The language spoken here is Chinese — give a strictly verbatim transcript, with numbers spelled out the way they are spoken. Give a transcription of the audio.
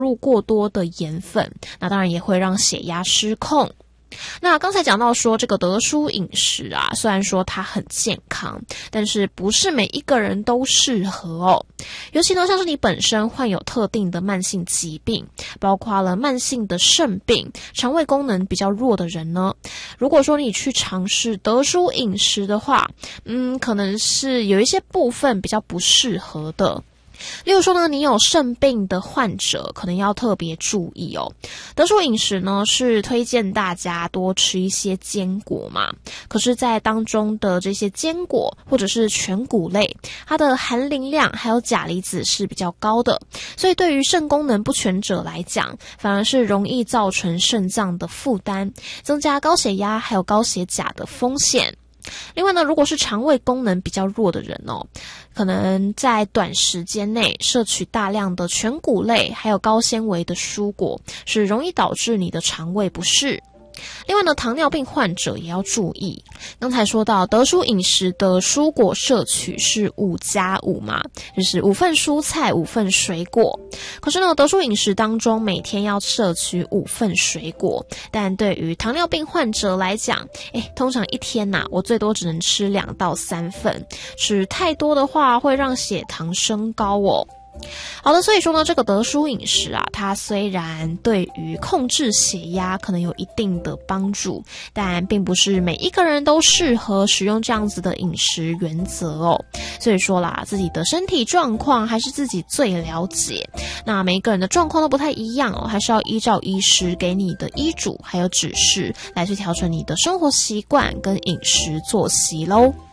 入过多的盐分，那当然也会让血压失控。那刚才讲到说这个德叔饮食啊，虽然说它很健康，但是不是每一个人都适合哦。尤其呢，像是你本身患有特定的慢性疾病，包括了慢性的肾病、肠胃功能比较弱的人呢，如果说你去尝试德叔饮食的话，嗯，可能是有一些部分比较不适合的。例如说呢，你有肾病的患者可能要特别注意哦。德叔饮食呢是推荐大家多吃一些坚果嘛，可是在当中的这些坚果或者是全谷类，它的含磷量还有钾离子是比较高的，所以对于肾功能不全者来讲，反而是容易造成肾脏的负担，增加高血压还有高血钾的风险。另外呢，如果是肠胃功能比较弱的人哦，可能在短时间内摄取大量的全谷类还有高纤维的蔬果，是容易导致你的肠胃不适。另外呢，糖尿病患者也要注意，刚才说到德叔饮食的蔬果摄取是五加五嘛，就是五份蔬菜五份水果。可是呢，德叔饮食当中每天要摄取五份水果，但对于糖尿病患者来讲，诶，通常一天呐、啊，我最多只能吃两到三份，吃太多的话会让血糖升高哦。好的，所以说呢，这个德叔饮食啊，它虽然对于控制血压可能有一定的帮助，但并不是每一个人都适合使用这样子的饮食原则哦。所以说啦，自己的身体状况还是自己最了解，那每一个人的状况都不太一样哦，还是要依照医师给你的医嘱还有指示来去调整你的生活习惯跟饮食作息咯。